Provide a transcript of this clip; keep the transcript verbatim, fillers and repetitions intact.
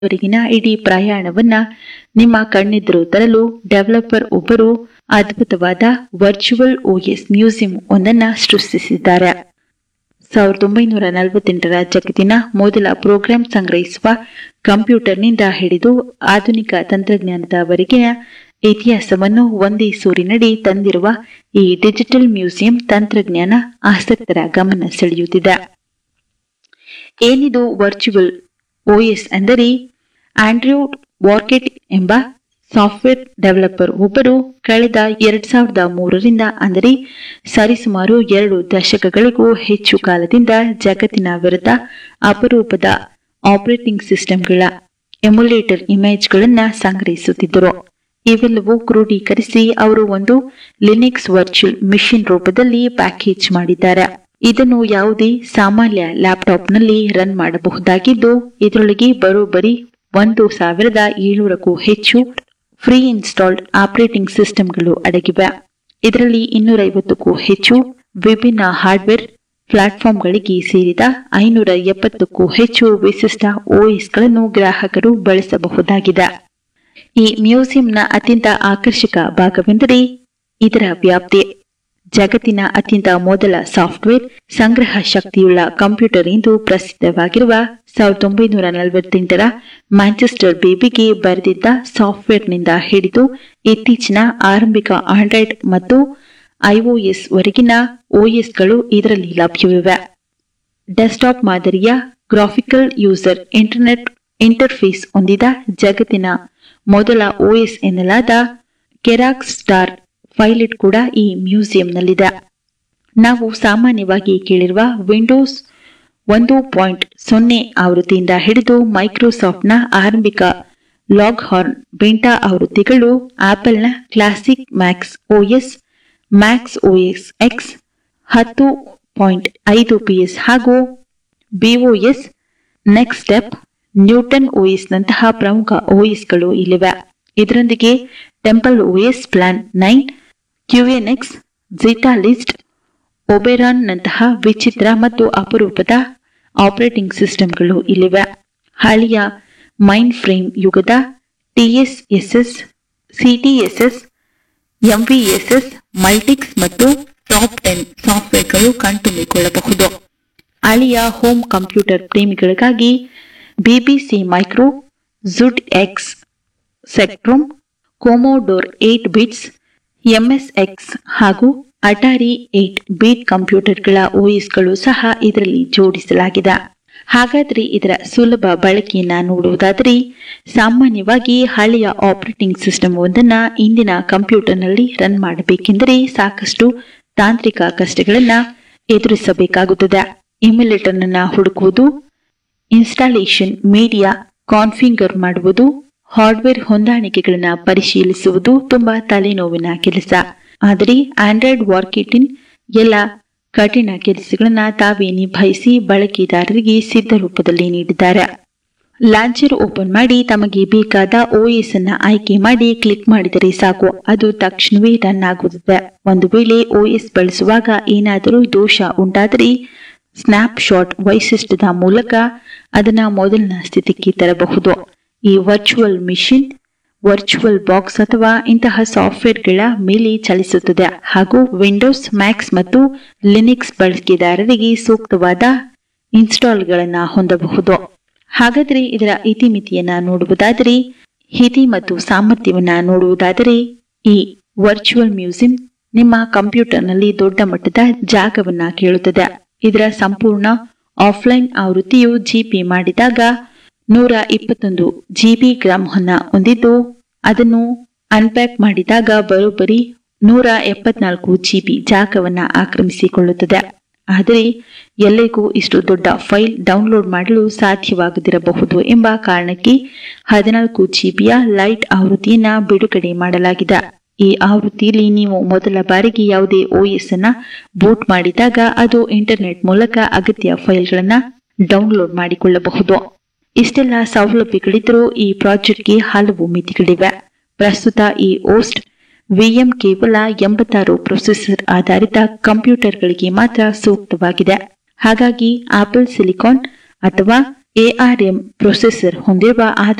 ವರೆಗಿನ ಇಡೀ ಪ್ರಯಾಣವನ್ನ ನಿಮ್ಮ ಕಣ್ಣೆದುರು ತರಲು ಡೆವಲಪರ್ ಒಬ್ಬರು ಅದ್ಭುತವಾದ ವರ್ಚುವಲ್ ಓಎಸ್ ಮ್ಯೂಸಿಯಂ ಒಂದನ್ನ ಸೃಷ್ಟಿಸಿದ್ದಾರೆ. ಸಾವಿರದ ಒಂಬೈನೂರ ನಲವತ್ತೆಂಟರ ಜಗತ್ತಿನ ಮೊದಲ ಪ್ರೋಗ್ರಾಂ ಸಂಗ್ರಹಿಸುವ ಕಂಪ್ಯೂಟರ್ನಿಂದ ಹಿಡಿದು ಆಧುನಿಕ ತಂತ್ರಜ್ಞಾನದವರೆಗಿನ ಇತಿಹಾಸವನ್ನು ಒಂದೇ ಸೂರಿನಡಿ ತಂದಿರುವ ಈ ಡಿಜಿಟಲ್ ಮ್ಯೂಸಿಯಂ ತಂತ್ರಜ್ಞಾನ ಆಸಕ್ತರ ಗಮನ ಸೆಳೆಯುತ್ತಿದೆ. ಏನಿದು ವರ್ಚುವಲ್ ಓಎಸ್ ಅಂದರೆ ಆಂಡ್ರ್ಯೂ ವಾರ್ಕೆಟ್ ಎಂಬ ಸಾಫ್ಟ್ವೇರ್ ಡೆವಲಪರ್ ಒಬ್ಬರು ಕಳೆದ ಎರಡ್ ಸಾವಿರದ ಮೂರರಿಂದ ಅಂದರೆ ಸರಿಸುಮಾರು ಎರಡು ದಶಕಗಳಿಗೂ ಹೆಚ್ಚು ಕಾಲದಿಂದ ಜಗತ್ತಿನ ವಿರುದ್ಧ ಅಪರೂಪದ ಆಪರೇಟಿಂಗ್ ಸಿಸ್ಟಂಗಳ ಎಮ್ಯುಲೇಟರ್ ಇಮೇಜ್ಗಳನ್ನ ಸಂಗ್ರಹಿಸುತ್ತಿದ್ದರು. ಇವೆಲ್ಲವೂ ಕ್ರೋಢೀಕರಿಸಿ ಅವರು ಒಂದು ಲಿನಕ್ಸ್ ವರ್ಚುವಲ್ ಮಿಷಿನ್ ರೂಪದಲ್ಲಿ ಪ್ಯಾಕೇಜ್ ಮಾಡಿದ್ದಾರೆ. ಇದನ್ನು ಯಾವುದೇ ಸಾಮಾನ್ಯ ಲ್ಯಾಪ್ಟಾಪ್ನಲ್ಲಿ ರನ್ ಮಾಡಬಹುದಾಗಿದ್ದು ಇದರೊಳಗೆ ಬರೋಬ್ಬರಿ ಒಂದು ಸಾವಿರದ ಏಳ್ನೂರಕ್ಕೂ ಹೆಚ್ಚು ಫ್ರೀ ಇನ್ಸ್ಟಾಲ್ಡ್ ಆಪರೇಟಿಂಗ್ ಸಿಸ್ಟಂಗಳು ಅಡಗಿವೆ. ಇದರಲ್ಲಿ ಇನ್ನೂರೈವತ್ತಕ್ಕೂ ಹೆಚ್ಚು ವಿಭಿನ್ನ ಹಾರ್ಡ್ವೇರ್ ಪ್ಲಾಟ್ಫಾರ್ಮ್ಗಳಿಗೆ ಸೇರಿದ ಐನೂರ ಎಪ್ಪತ್ತಕ್ಕೂ ಹೆಚ್ಚು ವಿಶಿಷ್ಟ ಓಎಸ್ಗಳನ್ನು ಗ್ರಾಹಕರು ಬಳಸಬಹುದಾಗಿದೆ. ಈ ಮ್ಯೂಸಿಯಂನ ಅತ್ಯಂತ ಆಕರ್ಷಕ ಭಾಗವೆಂದರೆ ಇದರ ವ್ಯಾಪ್ತಿ. ಜಗತ್ತಿನ ಅತ್ಯಂತ ಮೊದಲ ಸಾಫ್ಟ್ವೇರ್ ಸಂಗ್ರಹ ಶಕ್ತಿಯುಳ್ಳ ಕಂಪ್ಯೂಟರ್ ಎಂದು ಪ್ರಸಿದ್ಧವಾಗಿರುವ ಸಾವಿರದ ಒಂಬೈನೂರ ನಲವತ್ತೆಂಟರ ಮ್ಯಾಂಚೆಸ್ಟರ್ ಬೇಬಿಗೆ ಬರೆದಿದ್ದ ಸಾಫ್ಟ್ವೇರ್ನಿಂದ ಹಿಡಿದು ಇತ್ತೀಚಿನ ಆರಂಭಿಕ ಆಂಡ್ರಾಯ್ಡ್ ಮತ್ತು ಐಒಎಸ್ ವರೆಗಿನ ಓಎಸ್ಗಳು ಇದರಲ್ಲಿ ಲಭ್ಯವಿವೆ. ಡೆಸ್ಕ್ಟಾಪ್ ಮಾದರಿಯ ಗ್ರಾಫಿಕಲ್ ಯೂಸರ್ ಇಂಟರ್ನೆಟ್ ಇಂಟರ್ಫೇಸ್ ಹೊಂದಿದ ಜಗತ್ತಿನ ಮೊದಲ ಓಎಸ್ ಎನ್ನಲಾದ ಕೆರಾಕ್ ಸ್ಟಾರ್ ಪೈಲಟ್ ಕೂಡ ಈ ಮ್ಯೂಸಿಯಂನಲ್ಲಿದೆ. ನಾವು ಸಾಮಾನ್ಯವಾಗಿ ಕೇಳಿರುವ ವಿಂಡೋಸ್ ಒಂದು ಪಾಯಿಂಟ್ ಸೊನ್ನೆ ಆವೃತ್ತಿಯಿಂದ ಹಿಡಿದು ಮೈಕ್ರೋಸಾಫ್ಟ್ನ ಆರಂಭಿಕ log horn ಬೆಂಟಾ ಆವೃತ್ತಿಗಳು, ಆಪಲ್ನ classic Max OS, Max OS X ಹತ್ತು ಪಾಯಿಂಟ್ ಐದು ಪಿಎಸ್ ಹಾಗೂ BOS, next step, Newton OS ನಂತಹ ಪ್ರಮುಖ ಓಎಸ್ಗಳು ಇಲ್ಲಿವೆ. ಇದರೊಂದಿಗೆ temple OS plan nine, ಕ್ಯೂಎನ್ಎಕ್ಸ್, zeta list, Oberon ನಂತಹ ವಿಚಿತ್ರ ಮತ್ತು ಅಪರೂಪದ ಆಪರೇಟಿಂಗ್ ಸಿಸ್ಟಂಗಳು ಇಲ್ಲಿವೆ. ಹಳೆಯ ಮೈನ್ ಫ್ರೇಮ್ ಯುಗದ ಟಿಎಸ್ಎಸ್ಎಸ್, ಸಿಟಿಎಸ್ಎಸ್, ಎಂವಿಎಸ್ಎಸ್, ಮಲ್ಟಿಕ್ಸ್ ಮತ್ತು ಟಾಪ್ ಟೆನ್ ಸಾಫ್ಟ್ವೇರ್ಗಳು ಕಣ್ತುಂಬಿಕೊಳ್ಳಬಹುದು. ಹಳೆಯ home computer ಪ್ರೇಮಿಗಳಿಗಾಗಿ BBC micro, ಝುಡ್ X, ಸೆಕ್ಟ್ರೂಮ್, ಕೊಮೊಡೋರ್ eight bits, ಎಂಎಸ್ಎಕ್ಸ್ ಹಾಗೂ ಅಟಾರಿ ಏಟ್ ಬಿಟ್ ಕಂಪ್ಯೂಟರ್ಗಳ ಓಎಸ್ಗಳು ಸಹ ಇದರಲ್ಲಿ ಜೋಡಿಸಲಾಗಿದೆ. ಹಾಗಾದರೆ ಇದರ ಸುಲಭ ಬಳಕೆಯನ್ನ ನೋಡುವುದಾದರೆ ಸಾಮಾನ್ಯವಾಗಿ ಹಳೆಯ ಆಪರೇಟಿಂಗ್ ಸಿಸ್ಟಮ್ ಒಂದನ್ನ ಇಂದಿನ ಕಂಪ್ಯೂಟರ್ನಲ್ಲಿ ರನ್ ಮಾಡಬೇಕೆಂದರೆ ಸಾಕಷ್ಟು ತಾಂತ್ರಿಕ ಕಷ್ಟಗಳನ್ನ ಎದುರಿಸಬೇಕಾಗುತ್ತದೆ. ಎಮ್ಯುಲೇಟರ್ನ ಹುಡುಕುವುದು, ಇನ್ಸ್ಟಾಲೇಷನ್, ಮೀಡಿಯಾ ಕಾನ್ಫಿಗರ್ ಮಾಡುವುದು, ಹಾರ್ಡ್ವೇರ್ ಹೊಂದಾಣಿಕೆಗಳನ್ನ ಪರಿಶೀಲಿಸುವುದು ತುಂಬಾ ತಲೆನೋವಿನ ಕೆಲಸ. ಆದರೆ ಆಂಡ್ರಾಯ್ಡ್ ವಾರ್ಕೆಟಿನ್ ಎಲ್ಲ ಕಠಿಣ ಕೆಲಸಗಳನ್ನ ತಾವೇ ನಿಭಾಯಿಸಿ ಬಳಕೆದಾರರಿಗೆ ಸಿದ್ಧ ರೂಪದಲ್ಲಿ ನೀಡಿದ್ದಾರೆ. ಲಾಂಚರ್ ಓಪನ್ ಮಾಡಿ ತಮಗೆ ಬೇಕಾದ ಓಎಸ್ ಅನ್ನ ಆಯ್ಕೆ ಮಾಡಿ ಕ್ಲಿಕ್ ಮಾಡಿದರೆ ಸಾಕು, ಅದು ತಕ್ಷಣವೇ ರನ್ ಆಗುತ್ತದೆ. ಒಂದು ವೇಳೆ ಓಎಸ್ ಬಳಸುವಾಗ ಏನಾದರೂ ದೋಷ ಉಂಟಾದರೆ ಸ್ನ್ಯಾಪ್ ಶಾಟ್ ವೈಶಿಷ್ಟ್ಯದ ಮೂಲಕ ಅದನ್ನ ಮೊದಲಿನ ಸ್ಥಿತಿಗೆ ತರಬಹುದು. ಈ ವರ್ಚುವಲ್ ಮಿಷಿನ್ ವರ್ಚುವಲ್ ಬಾಕ್ಸ್ ಅಥವಾ ಇಂತಹ ಸಾಫ್ಟ್ವೇರ್ಗಳ ಮೇಲೆ ಚಲಿಸುತ್ತದೆ ಹಾಗೂ ವಿಂಡೋಸ್, ಮ್ಯಾಕ್ಸ್ ಮತ್ತು ಲಿನಕ್ಸ್ ಬಳಕೆದಾರರಿಗೆ ಸೂಕ್ತವಾದ ಇನ್ಸ್ಟಾಲ್ಗಳನ್ನ ಹೊಂದಬಹುದು. ಹಾಗಾದರೆ ಇದರ ಇತಿಮಿತಿಯನ್ನ ನೋಡುವುದಾದರೆ, ಹಿತಿ ಮತ್ತು ಸಾಮರ್ಥ್ಯವನ್ನ ನೋಡುವುದಾದರೆ ಈ ವರ್ಚುವಲ್ ಮ್ಯೂಸಿಯಂ ನಿಮ್ಮ ಕಂಪ್ಯೂಟರ್ನಲ್ಲಿ ದೊಡ್ಡ ಮಟ್ಟದ ಜಾಗವನ್ನ ಕೇಳುತ್ತದೆ. ಇದರ ಸಂಪೂರ್ಣ ಆಫ್ಲೈನ್ ಆವೃತ್ತಿಯು ಜಿಪಿ ಮಾಡಿದಾಗ ನೂರ ಇಪ್ಪತ್ತೊಂದು ಜಿಬಿ ಗ್ರಾಮ್ ಹೊನ್ನ ಹೊಂದಿದ್ದು ಅದನ್ನು ಅನ್ಪ್ಯಾಕ್ ಮಾಡಿದಾಗ ಬರೋಬ್ಬರಿ ನೂರ ಎಪ್ಪತ್ನಾಲ್ಕು ಜಿಬಿ ಜಾಗವನ್ನ ಆಕ್ರಮಿಸಿಕೊಳ್ಳುತ್ತದೆ. ಆದರೆ ಎಲ್ಲರಿಗೂ ಇಷ್ಟು ದೊಡ್ಡ ಫೈಲ್ ಡೌನ್ಲೋಡ್ ಮಾಡಲು ಸಾಧ್ಯವಾಗದಿರಬಹುದು ಎಂಬ ಕಾರಣಕ್ಕೆ ಹದಿನಾಲ್ಕು ಜಿಬಿಯ ಲೈಟ್ ಆವೃತ್ತಿಯನ್ನ ಬಿಡುಗಡೆ ಮಾಡಲಾಗಿದೆ. ಈ ಆವೃತ್ತಿಯಲ್ಲಿ ನೀವು ಮೊದಲ ಬಾರಿಗೆ ಯಾವುದೇ ಓಎಸ್ ಅನ್ನ ಬೂಟ್ ಮಾಡಿದಾಗ ಅದು ಇಂಟರ್ನೆಟ್ ಮೂಲಕ ಅಗತ್ಯ ಫೈಲ್ಗಳನ್ನ ಡೌನ್ಲೋಡ್ ಮಾಡಿಕೊಳ್ಳಬಹುದು. ಇಷ್ಟೆಲ್ಲ ಸೌಲಭ್ಯಗಳಿದ್ದರೂ ಈ ಪ್ರಾಜೆಕ್ಟ್ಗೆ ಹಲವು ಮಿತಿಗಳಿವೆ. ಪ್ರಸ್ತುತ ಈ ಓಸ್ಟ್ ವಿಎಂ ಕೇವಲ ಎಂಬತ್ತಾರು ಪ್ರೊಸೆಸರ್ ಆಧಾರಿತ ಕಂಪ್ಯೂಟರ್ಗಳಿಗೆ ಮಾತ್ರ ಸೂಕ್ತವಾಗಿದೆ. ಹಾಗಾಗಿ ಆಪಲ್ ಸಿಲಿಕಾನ್ ಅಥವಾ ಎ ಆರ್ ಎಂ ಪ್ರೊಸೆಸರ್ ಹೊಂದಿರುವ